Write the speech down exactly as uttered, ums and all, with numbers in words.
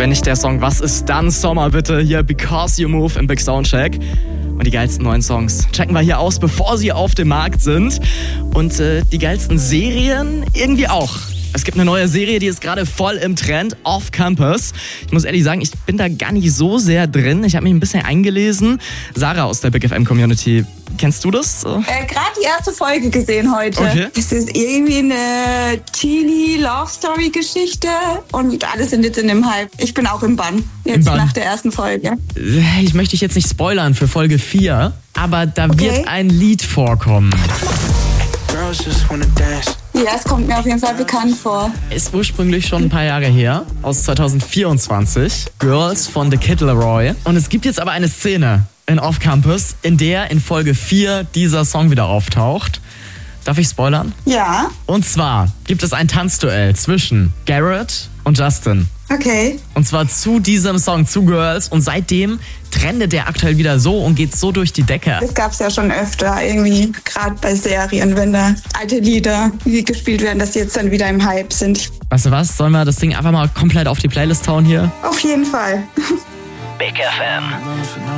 Wenn nicht der Song Was ist dann Sommer, bitte. Hier Because You Move im Big Soundcheck. Und die geilsten neuen Songs checken wir hier aus, bevor sie auf dem Markt sind. Und äh, die geilsten Serien irgendwie auch. Es gibt eine neue Serie, die ist gerade voll im Trend, Off Campus. Ich muss ehrlich sagen, ich bin da gar nicht so sehr drin. Ich habe mich ein bisschen eingelesen. Sarah aus der Big F M Community, kennst du das? Äh, Gerade die erste Folge gesehen heute. Okay. Es ist irgendwie eine Teenie-Love-Story-Geschichte und alle sind jetzt in dem Hype. Ich bin auch im Bann, jetzt Im Bann. nach der ersten Folge. Ich möchte dich jetzt nicht spoilern für Folge vier, aber da Okay. wird ein Lied vorkommen. Ja, es kommt mir auf jeden Fall bekannt vor. Ist ursprünglich schon ein paar Jahre her, aus zwanzig vierundzwanzig. Girls von The Kid Laroi. Und es gibt jetzt aber eine Szene in Off Campus, in der in Folge vier dieser Song wieder auftaucht. Darf ich spoilern? Ja, Und zwar gibt es ein Tanzduell zwischen Garrett und Justin. okay. Und zwar zu diesem Song, zu Girls. Und seitdem trendet der aktuell wieder so und geht so durch die Decke. Das gab's ja schon öfter irgendwie, gerade bei Serien, wenn da alte Lieder die gespielt werden, dass die jetzt dann wieder im Hype sind. Weißt du was? Sollen wir das Ding einfach mal komplett auf die Playlist hauen hier? Auf jeden Fall. Big F M.